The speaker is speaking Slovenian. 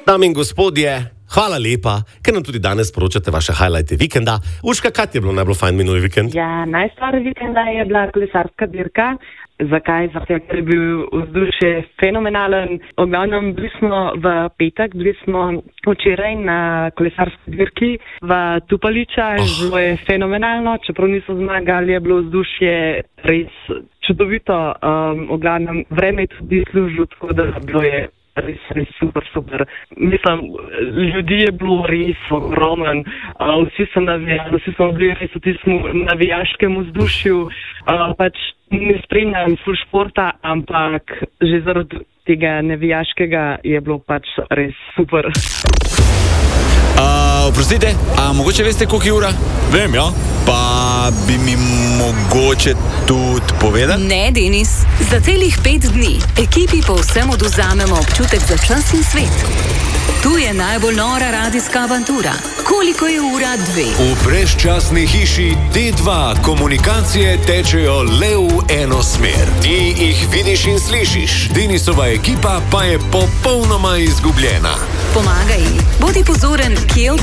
Dame in gospodje, hvala lepa, ker nam tudi danes sporočate vaše highlighte vikenda. Urška, kaj ti je bilo najbolj fajn minuli vikend? Ja, najstvar vikenda je bila kolesarska dirka. Zakaj? Zato, ker je bil vzdušje fenomenalen. V glavnem bili smo v petek, bili smo včeraj na kolesarski dirki v Tupaliča. Zelo je fenomenalno, čeprav niso zmagali, je bilo vzdušje res čudovito. V glavnem vreme je tudi služilo, tako da bilo je res super. Mislim, ljudi je bilo res ogromen, vsi so navijali, vsi smo bili res v tistem navijaškem vzdušju, pač ne spremljam ful športa, ampak že zaradi tega navijaškega je bilo pač res super. Oprostite, a mogoče veste, koliko je ura? Vem, ja. Pa bi mi mogoče tudi povedali? Ne, Denis. Za celih 5 dni ekipi povsem odvzamemo občutek za čas in svet. Tu je najbolj nora radijska avantura. Koliko je ura 2? V brezčasni hiši D2 komunikacije tečejo le v eno smer. Ti jih vidiš in slišiš. Denisova ekipa pa je popolnoma izgubljena. Pomagaj, bodi pozoren, kje